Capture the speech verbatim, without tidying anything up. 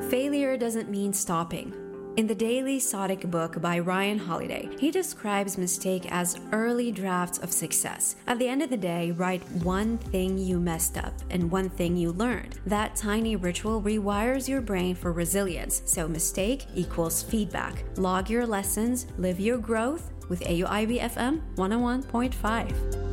Failure doesn't mean stopping. In the Daily Sodic book by Ryan Holiday, he describes mistake as early drafts of success. At the end of the day, write one thing you messed up and one thing you learned. That tiny ritual rewires your brain for resilience, so mistake equals feedback. Log your lessons, live your growth with A U I B F M one oh one point five.